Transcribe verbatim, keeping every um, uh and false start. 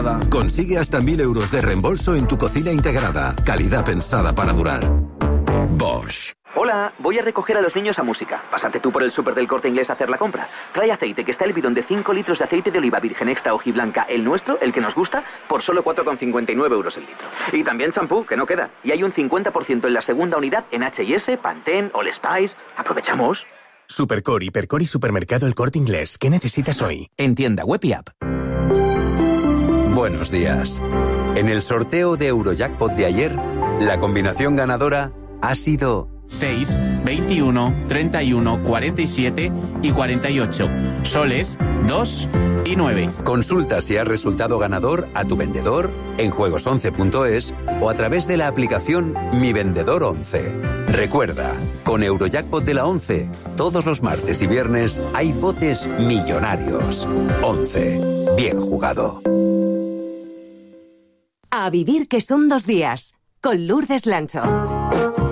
Consigue hasta mil euros de reembolso en tu cocina integrada. Calidad pensada para durar. Bosch. Hola, voy a recoger a los niños a música. Pásate tú por el súper del Corte Inglés a hacer la compra. Trae aceite, que está el bidón de cinco litros de aceite de oliva virgen extra hojiblanca, el nuestro, el que nos gusta, por solo cuatro con cincuenta y nueve euros el litro. Y también champú, que no queda. Y hay un cincuenta por ciento en la segunda unidad en H y S, Pantene, All Spice. ¿Aprovechamos? Supercore, Hipercore y Supermercado El Corte Inglés. ¿Qué necesitas hoy? En tienda web y app. Buenos días. En el sorteo de Eurojackpot de ayer, la combinación ganadora ha sido seis, veintiuno, treinta y uno, cuarenta y siete y cuarenta y ocho. Soles, dos y nueve. Consulta si has resultado ganador a tu vendedor en juegos once punto es o a través de la aplicación Mi Vendedor once. Recuerda, con Eurojackpot de la once, todos los martes y viernes hay botes millonarios. once. Bien jugado. A vivir que son dos días, con Lourdes Lancho.